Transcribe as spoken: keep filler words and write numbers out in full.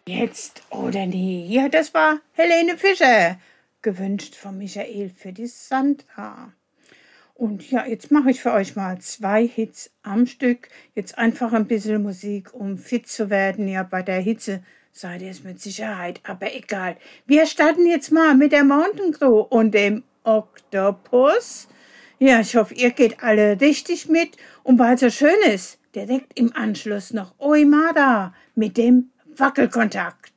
Jetzt oder nie. Ja, das war Helene Fischer, gewünscht von Michael für die Sandra. Und ja, jetzt mache ich für euch mal zwei Hits am Stück. Jetzt einfach ein bisschen Musik, um fit zu werden. Ja, bei der Hitze seid ihr es mit Sicherheit, aber egal. Wir starten jetzt mal mit der Mountain Crew und dem Oktopus. Ja, ich hoffe, ihr geht alle richtig mit. Und weil es so schön ist, direkt im Anschluss noch Oimada mit dem Wackelkontakt.